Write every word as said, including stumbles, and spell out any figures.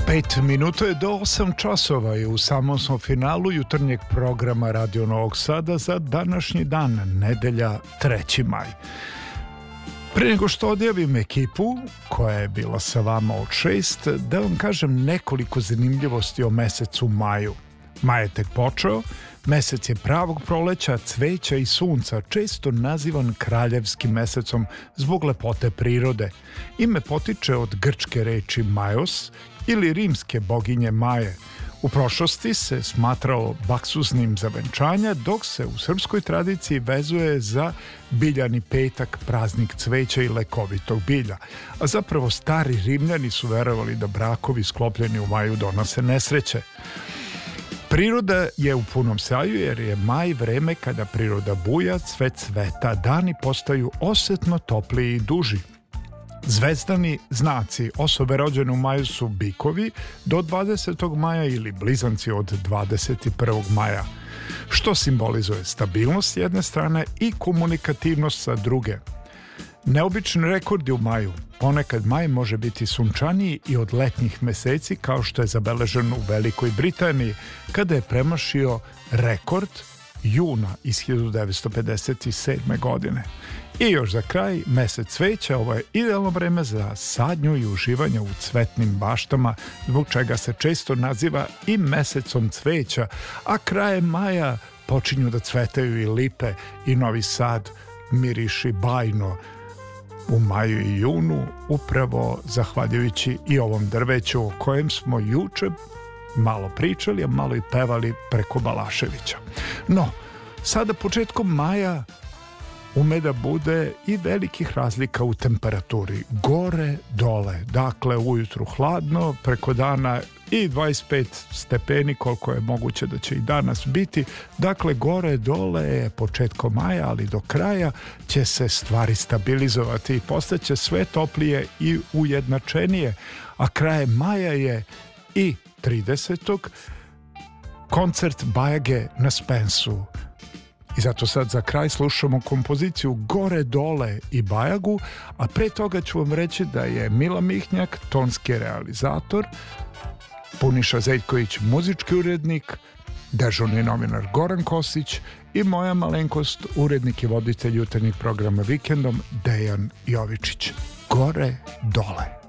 Pet minuta je do osam časova i u samom smo finalu jutarnjeg programa Radio Novog Sada za današnji dan, nedelja treći maj. Pre nego što odjavim ekipu koja je bila sa vama od šest, da vam kažem nekoliko zanimljivosti o mesecu maju. Maj je tek počeo, mesec je pravog proleća, cveća i sunca, često nazivan kraljevskim mesecom zbog lepote prirode. Ime potiče od grčke reči Majos ili rimske boginje Maje. U prošlosti se smatrao baksuznim za venčanja, dok se u srpskoj tradiciji vezuje za biljani petak, praznik cveća i lekovitog bilja. A zapravo stari Rimljani su verovali da brakovi sklopljeni u maju donose nesreće. Priroda je u punom sjaju jer je maj vreme kada priroda buja, sve cveta, dani postaju osetno topliji i duži. Zvezdani znaci osobe rođene u maju su bikovi do dvadesetog maja ili blizanci od dvadeset prvog maja, što simbolizuje stabilnost s jedne strane i komunikativnost sa druge. Neobični rekordi u maju. Ponekad maj može biti sunčaniji i od letnjih meseci, kao što je zabeleženo u Velikoj Britaniji, kada je premašio rekord juna iz hiljadu devetsto pedeset sedme. godine. I još za kraj, mesec cveća, ovo je idealno vreme za sadnju i uživanje u cvetnim baštama, zbog čega se često naziva i mesecom cveća, a krajem maja počinju da cvetaju i lipe i Novi Sad miriši bajno u maju i junu, upravo zahvaljujući i ovom drveću o kojem smo juče malo pričali, a malo i pevali preko Balaševića. No, sada početkom maja ume da bude i velikih razlika u temperaturi, gore, dole, dakle ujutru hladno, preko dana i dvadeset pet stepeni koliko je moguće da će i danas biti, dakle gore, dole je početkom maja, ali do kraja će se stvari stabilizovati i postaće sve toplije i ujednačenije, a krajem maja je i tridesetog koncert Bajage na Spensu. I zato sad za kraj slušamo kompoziciju Gore, dole i Bajagu, a pre toga ću vam reći da je Mila Mihnjak tonski realizator, Puniša Zeljković muzički urednik, dežurni novinar Goran Kosić i moja malenkost, urednik i voditelj jutarnjeg programa Vikendom Dejan Jovičić. Gore, dole.